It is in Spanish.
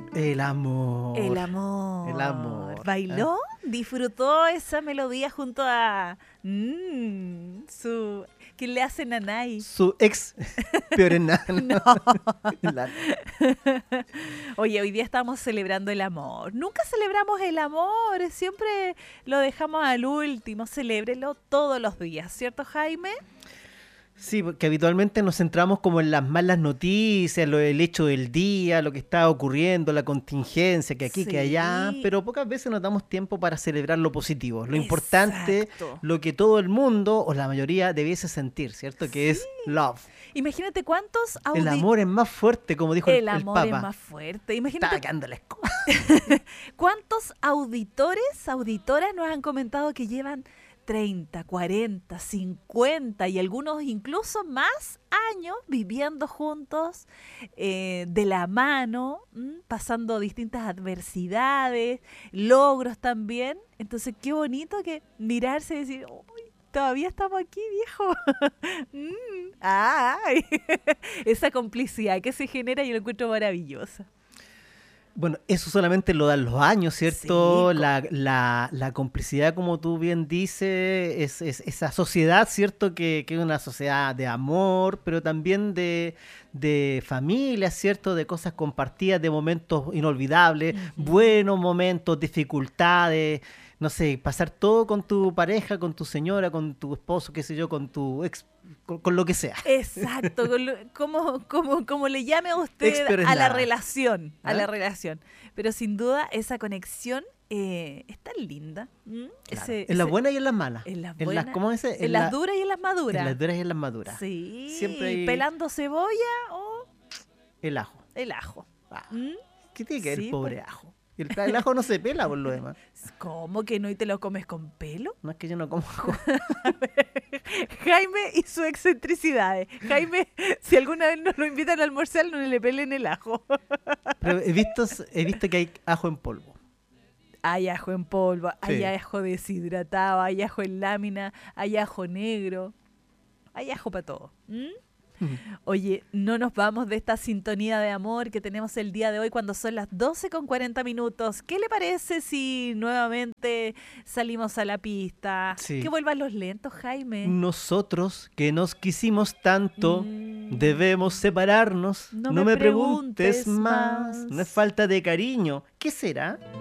El amor. El amor. El amor. ¿Bailó? ¿Disfrutó esa melodía junto a su... ¿Qué le hace Nanay? Su ex, peor en nada. No. La- Oye, hoy día estamos celebrando el amor. Nunca celebramos el amor, siempre lo dejamos al último. Celébrelo todos los días, ¿cierto, Jaime? Sí, porque habitualmente nos centramos como en las malas noticias, el hecho del día, lo que está ocurriendo, la contingencia, que aquí, que allá, Sí. pero pocas veces nos damos tiempo para celebrar lo positivo, lo importante, Exacto. lo que todo el mundo o la mayoría debiese sentir, ¿cierto? Que es love. Imagínate cuántos El amor es más fuerte, como dijo El el amor Papa. es más fuerte. Está Imagínate quedando la escoba. cuántos auditoras nos han comentado que llevan 30, 40, 50 y algunos incluso más años viviendo juntos, de la mano, pasando distintas adversidades, logros también. Entonces, qué bonito que mirarse y decir, "Uy, todavía estamos aquí, viejo". Ay, esa complicidad que se genera yo lo encuentro maravillosa. Bueno, eso solamente lo dan los años, ¿cierto? Sí, La complicidad, como tú bien dices, es esa sociedad, ¿cierto? Que es una sociedad de amor, pero también de familia, ¿cierto? De cosas compartidas, de momentos inolvidables, buenos momentos, dificultades, no sé, pasar todo con tu pareja, con tu señora, con tu esposo, qué sé yo, con tu ex, con lo que sea. Exacto, como le llame a usted Expert es a la nada. relación, a la ¿Ah? relación. Pero sin duda esa conexión es tan linda. Claro. En las buenas y en las malas. En las En buenas, ¿cómo es? en las duras y en las maduras. En las duras y en las maduras. Sí, Siempre hay pelando cebolla o el ajo. el ajo. Ah, ¿Mm? ¿qué tiene que ver el Sí, pobre pues. ajo? El ajo no se pela por lo demás. ¿Cómo que no y te lo comes con pelo? No es que yo no como ajo. Jaime y sus excentricidades. Jaime, si alguna vez nos lo invitan a almorzar, no le pelen el ajo. Pero he visto que hay ajo en polvo. Hay ajo en polvo, hay Sí. ajo deshidratado, hay ajo en lámina, hay ajo negro, hay ajo para todo. Oye, no nos vamos de esta sintonía de amor que tenemos el día de hoy cuando son las 12:40. ¿Qué le parece si nuevamente salimos a la pista? Sí. Que vuelvan los lentos, Jaime. Nosotros que nos quisimos tanto, debemos separarnos. No No me me preguntes preguntes más. más. No es falta de cariño. ¿Qué será?